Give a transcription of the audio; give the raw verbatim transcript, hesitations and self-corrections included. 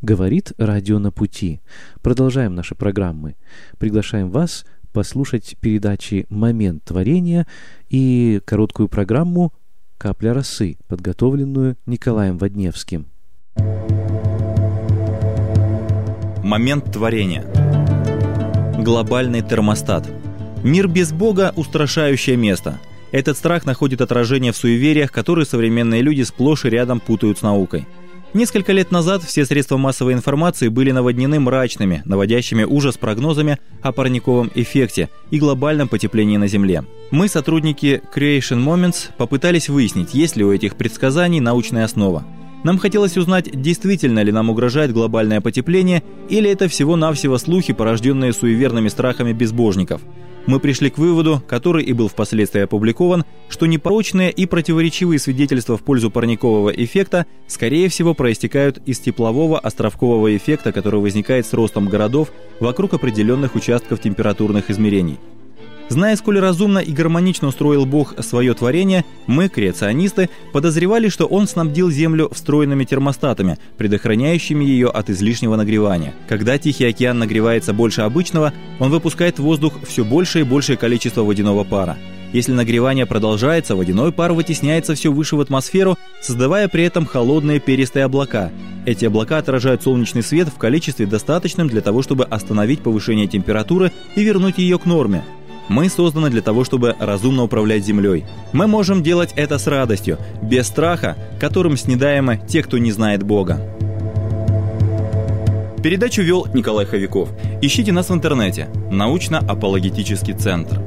Говорит радио «На пути». Продолжаем наши программы. Приглашаем вас послушать передачи «Момент творения» и короткую программу «Капля росы», подготовленную Николаем Водневским. Момент творения. Глобальный термостат. Мир без Бога – устрашающее место. Этот страх находит отражение в суевериях, которые современные люди сплошь и рядом путают с наукой. Несколько лет назад все средства массовой информации были наводнены мрачными, наводящими ужас прогнозами о парниковом эффекте и глобальном потеплении на Земле. Мы, сотрудники Creation Moments, попытались выяснить, есть ли у этих предсказаний научная основа. Нам хотелось узнать, действительно ли нам угрожает глобальное потепление, или это всего-навсего слухи, порожденные суеверными страхами безбожников. Мы пришли к выводу, который и был впоследствии опубликован, что непорочные и противоречивые свидетельства в пользу парникового эффекта, скорее всего, проистекают из теплового островкового эффекта, который возникает с ростом городов вокруг определенных участков температурных измерений. Зная, сколь разумно и гармонично устроил Бог свое творение, мы, креационисты, подозревали, что Он снабдил Землю встроенными термостатами, предохраняющими ее от излишнего нагревания. Когда Тихий океан нагревается больше обычного, он выпускает в воздух все большее и большее количество водяного пара. Если нагревание продолжается, водяной пар вытесняется все выше в атмосферу, создавая при этом холодные перистые облака. Эти облака отражают солнечный свет в количестве достаточном для того, чтобы остановить повышение температуры и вернуть ее к норме. Мы созданы для того, чтобы разумно управлять Землей. Мы можем делать это с радостью, без страха, которым снедаемы те, кто не знает Бога. Передачу вел Николай Ховяков. Ищите нас в интернете. Научно-апологетический центр.